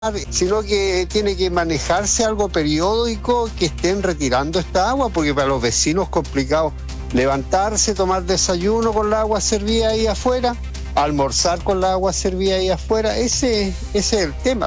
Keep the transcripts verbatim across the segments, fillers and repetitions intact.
sino que tiene que manejarse algo periódico que estén retirando esta agua, porque para los vecinos es complicado levantarse, tomar desayuno con la agua servida ahí afuera, almorzar con la agua servida ahí afuera. Ese, ese es el tema.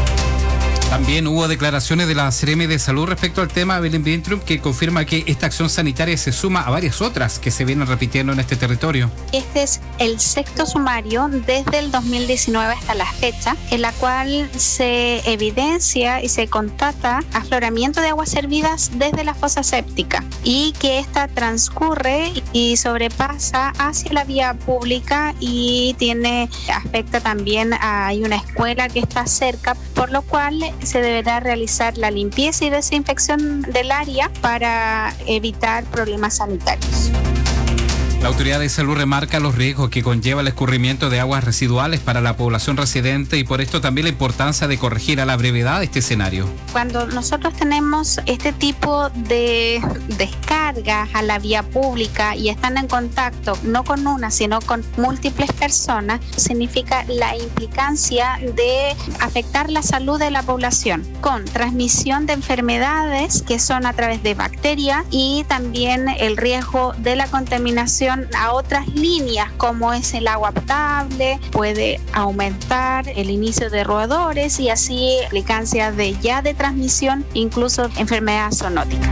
También hubo declaraciones de la Seremi de Salud respecto al tema, Belén Vintrum, que confirma que esta acción sanitaria se suma a varias otras que se vienen repitiendo en este territorio. Este es el sexto sumario desde el dos mil diecinueve hasta la fecha, en la cual se evidencia y se constata afloramiento de aguas servidas desde la fosa séptica y que esta transcurre y sobrepasa hacia la vía pública y tiene afecta también a, hay una escuela que está cerca, por lo cual se deberá realizar la limpieza y desinfección del área para evitar problemas sanitarios. La Autoridad de Salud remarca los riesgos que conlleva el escurrimiento de aguas residuales para la población residente y por esto también la importancia de corregir a la brevedad este escenario. Cuando nosotros tenemos este tipo de descargas a la vía pública y están en contacto no con una sino con múltiples personas, significa la implicancia de afectar la salud de la población con transmisión de enfermedades que son a través de bacterias y también el riesgo de la contaminación a otras líneas como es el agua potable, puede aumentar el inicio de roedores y así implicancias de ya de transmisión, incluso enfermedades zoonóticas.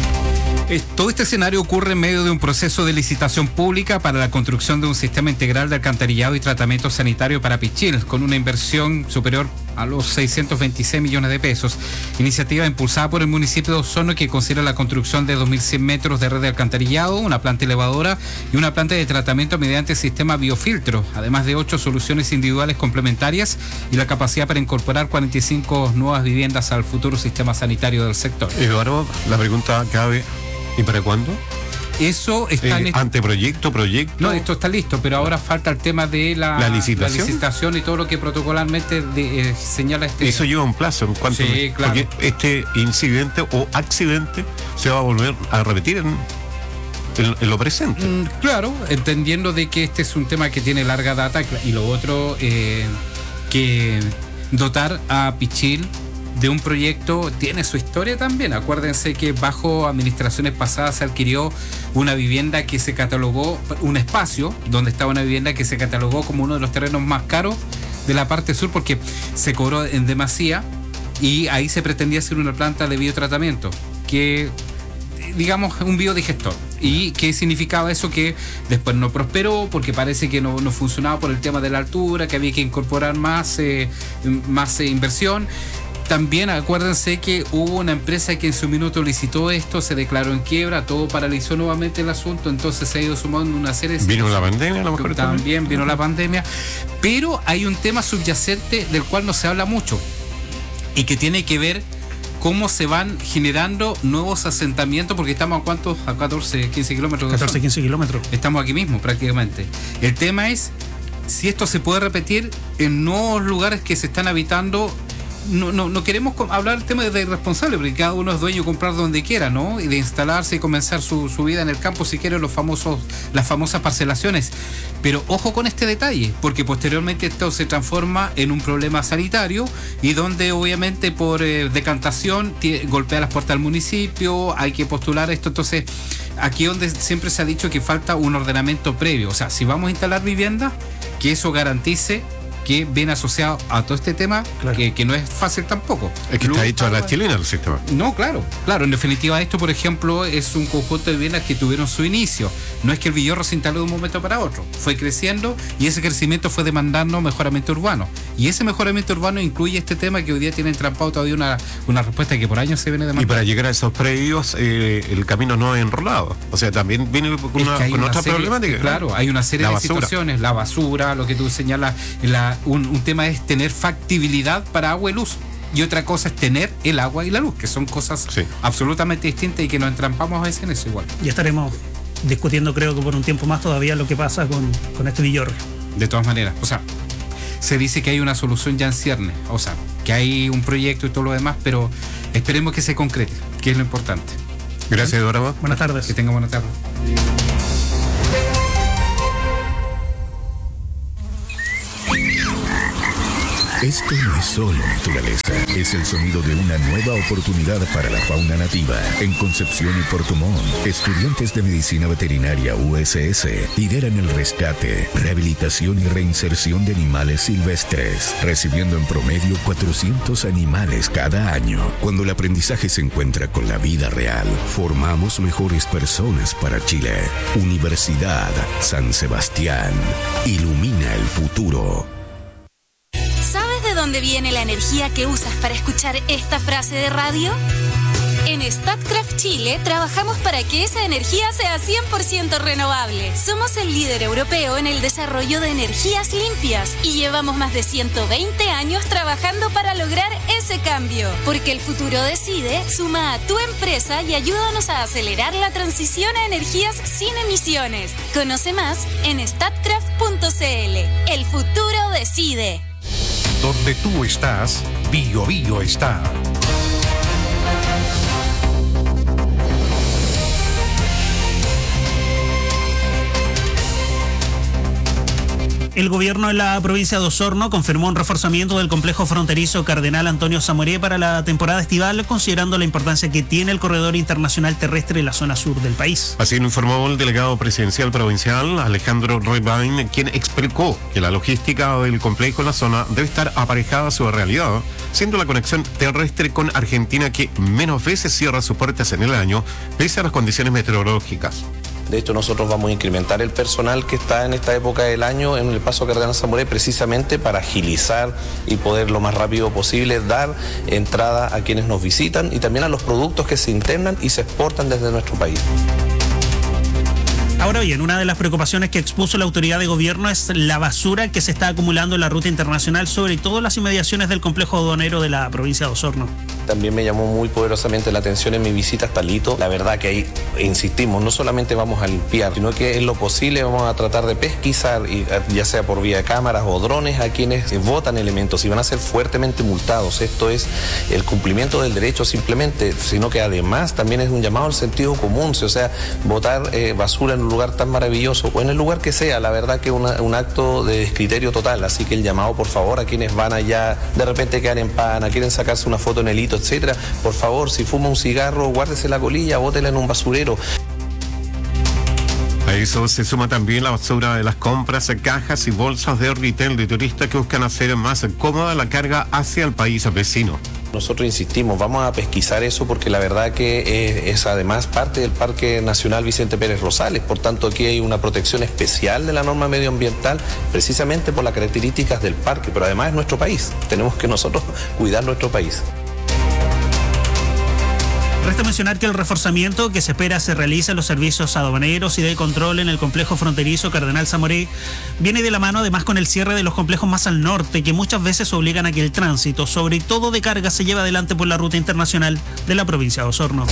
Todo este escenario ocurre en medio de un proceso de licitación pública para la construcción de un sistema integral de alcantarillado y tratamiento sanitario para Pichil, con una inversión superior a los seiscientos veintiséis millones de pesos. Iniciativa impulsada por el municipio de Osorno que considera la construcción de dos mil cien metros de red de alcantarillado, una planta elevadora y una planta de tratamiento mediante sistema biofiltro, además de ocho soluciones individuales complementarias y la capacidad para incorporar cuarenta y cinco nuevas viviendas al futuro sistema sanitario del sector. Eduardo, la pregunta cabe, ¿y para cuándo? Eso está eh, en este... anteproyecto, proyecto. No, esto está listo, pero ahora falta el tema de la, la, licitación? la licitación y todo lo que protocolarmente de, eh, señala este. Eso lleva un plazo en cuanto. Sí, claro. Porque este incidente o accidente se va a volver a repetir en, en, en lo presente. Mm, claro, entendiendo de que este es un tema que tiene larga data y lo otro eh, que dotar a Pichil de un proyecto tiene su historia también. Acuérdense que bajo administraciones pasadas se adquirió una vivienda que se catalogó, un espacio donde estaba una vivienda que se catalogó como uno de los terrenos más caros de la parte sur porque se cobró en demasía y ahí se pretendía hacer una planta de biotratamiento que, digamos, un biodigestor. ¿Y qué significaba eso? Que después no prosperó porque parece que no, no funcionaba por el tema de la altura, que había que incorporar más, eh, más eh, inversión. También acuérdense que hubo una empresa que en su minuto licitó esto, se declaró en quiebra, todo paralizó nuevamente el asunto, entonces se ha ido sumando una serie de... Vino la pandemia a lo mejor también. También vino la pandemia, pero hay un tema subyacente del cual no se habla mucho y que tiene que ver cómo se van generando nuevos asentamientos, porque estamos a cuántos, a catorce, quince kilómetros de catorce, quince kilómetros. Estamos aquí mismo prácticamente. El tema es si esto se puede repetir en nuevos lugares que se están habitando. No, no, no queremos hablar del tema de irresponsable, porque cada uno es dueño de comprar donde quiera, ¿no? Y de instalarse y comenzar su, su vida en el campo, si quiere, los famosos, las famosas parcelaciones. Pero ojo con este detalle, porque posteriormente esto se transforma en un problema sanitario y donde obviamente por eh, decantación t- golpea las puertas del municipio, hay que postular esto. Entonces, aquí donde siempre se ha dicho que falta un ordenamiento previo. O sea, si vamos a instalar viviendas, que eso garantice que viene asociado a todo este tema, claro. que, que no es fácil tampoco. Es que Luz, está hecho a la agua. chilena el sistema. No, claro, claro. En definitiva, esto, por ejemplo, es un conjunto de viviendas que tuvieron su inicio. No es que el Villorro se instaló de un momento para otro. Fue creciendo y ese crecimiento fue demandando mejoramiento urbano. Y ese mejoramiento urbano incluye este tema que hoy día tiene entrampado todavía una, una respuesta que por años se viene demandando. Y para llegar a esos predios, eh, el camino no es enrolado. O sea, también viene con, una, es con otra serie, problemática. Claro, ¿no? Hay una serie la de basura. situaciones. La basura, lo que tú señalas, la, un, un tema es tener factibilidad para agua y luz. Y otra cosa es tener el agua y la luz, que son cosas sí. absolutamente distintas y que nos entrampamos a veces en eso igual. Ya estaremos discutiendo, creo que por un tiempo más todavía, lo que pasa con, con este Villorro. De todas maneras, o sea, se dice que hay una solución ya en cierne, o sea, que hay un proyecto y todo lo demás, pero esperemos que se concrete, que es lo importante. Gracias, Eduardo. Buenas tardes. Que tenga buena tarde. Esto no es solo naturaleza, es el sonido de una nueva oportunidad para la fauna nativa. En Concepción y Puerto Montt, estudiantes de Medicina Veterinaria U S S lideran el rescate, rehabilitación y reinserción de animales silvestres, recibiendo en promedio cuatrocientos animales cada año. Cuando el aprendizaje se encuentra con la vida real, formamos mejores personas para Chile. Universidad San Sebastián. Ilumina el futuro. ¿Sabes de dónde viene la energía que usas para escuchar esta frase de radio? En Statkraft Chile trabajamos para que esa energía sea cien por ciento renovable. Somos el líder europeo en el desarrollo de energías limpias y llevamos más de ciento veinte años trabajando para lograr ese cambio. Porque el futuro decide, suma a tu empresa y ayúdanos a acelerar la transición a energías sin emisiones. Conoce más en statkraft punto c l. El futuro decide. Donde tú estás, Bio Bio está. El gobierno de la provincia de Osorno confirmó un reforzamiento del complejo fronterizo Cardenal Antonio Samoré para la temporada estival, considerando la importancia que tiene el corredor internacional terrestre en la zona sur del país. Así lo informó el delegado presidencial provincial, Alejandro Rebain, quien explicó que la logística del complejo en la zona debe estar aparejada a su realidad, siendo la conexión terrestre con Argentina que menos veces cierra sus puertas en el año, pese a las condiciones meteorológicas. De hecho, nosotros vamos a incrementar el personal que está en esta época del año en el Paso Cardenal Samoré precisamente para agilizar y poder lo más rápido posible dar entrada a quienes nos visitan y también a los productos que se internan y se exportan desde nuestro país. Ahora bien, una de las preocupaciones que expuso la autoridad de gobierno es la basura que se está acumulando en la ruta internacional, sobre todo en las inmediaciones del complejo aduanero de la provincia de Osorno. También me llamó muy poderosamente la atención en mi visita hasta Lito. La verdad que ahí, insistimos, no solamente vamos a limpiar, sino que en lo posible vamos a tratar de pesquisar, ya sea por vía de cámaras o drones, a quienes botan elementos y van a ser fuertemente multados. Esto es el cumplimiento del derecho simplemente, sino que además también es un llamado al sentido común, o sea, botar eh, basura en un lugar tan maravilloso o en el lugar que sea, la verdad que es un acto de descriterio total. Así que el llamado, por favor, a quienes van allá, de repente quedan en pana, quieren sacarse una foto en el hito, etcétera, por favor, si fuma un cigarro, guárdese la colilla, bótela en un basurero. A eso se suma también la basura de las compras, cajas y bolsas de retail de turistas que buscan hacer más cómoda la carga hacia el país vecino. Nosotros insistimos, vamos a pesquisar eso porque la verdad que es, es además parte del Parque Nacional Vicente Pérez Rosales, por tanto aquí hay una protección especial de la norma medioambiental precisamente por las características del parque, pero además es nuestro país, tenemos que nosotros cuidar nuestro país. Resta mencionar que el reforzamiento que se espera se realice en los servicios aduaneros y de control en el complejo fronterizo Cardenal Samoré viene de la mano además con el cierre de los complejos más al norte, que muchas veces obligan a que el tránsito, sobre todo de carga, se lleve adelante por la ruta internacional de la provincia de Osorno.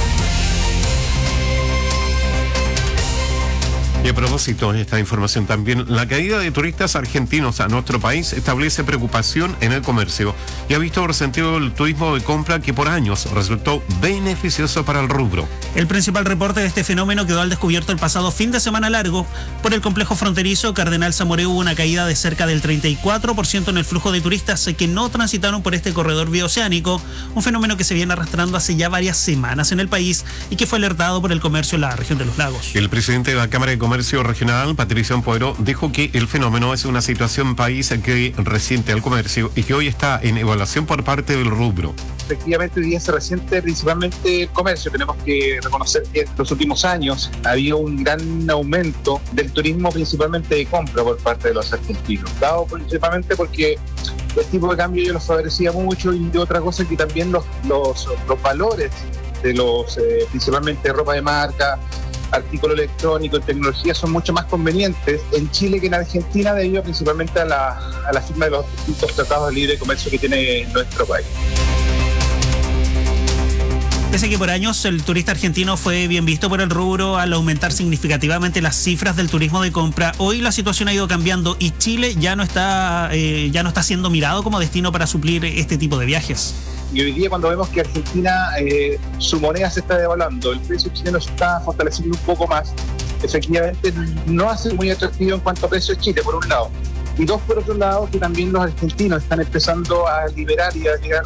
Y a propósito de esta información también, la caída de turistas argentinos a nuestro país establece preocupación en el comercio y ha visto resentido el turismo de compra que por años resultó beneficioso para el rubro. El principal reporte de este fenómeno quedó al descubierto el pasado fin de semana largo. Por el complejo fronterizo Cardenal Samoré hubo una caída de cerca del treinta y cuatro por ciento en el flujo de turistas que no transitaron por este corredor bioceánico, un fenómeno que se viene arrastrando hace ya varias semanas en el país y que fue alertado por el comercio en la región de los lagos. El presidente de la Cámara de Comercio Regional, Patricio Ampuero, dijo que el fenómeno es una situación país que resiente al comercio y que hoy está en evaluación por parte del rubro. Efectivamente, hoy día se resiente principalmente el comercio. Tenemos que reconocer que en los últimos años ha habido un gran aumento del turismo, principalmente de compra por parte de los argentinos, dado principalmente porque el tipo de cambio yo los favorecía mucho y de otra cosa que también los, los, los valores de los, eh, principalmente ropa de marca, artículo electrónico, tecnología, son mucho más convenientes en Chile que en Argentina, debido principalmente a la, a la firma de los distintos tratados de libre comercio que tiene nuestro país. Pese a que por años el turista argentino fue bien visto por el rubro al aumentar significativamente las cifras del turismo de compra, hoy la situación ha ido cambiando y Chile ya no está, eh, ya no está siendo mirado como destino para suplir este tipo de viajes. Y hoy día, cuando vemos que Argentina, eh, su moneda se está devaluando, el precio chileno se está fortaleciendo un poco más, efectivamente no hace muy atractivo en cuanto a precio de Chile, por un lado. Y dos, por otro lado, que también los argentinos están empezando a liberar y a llegar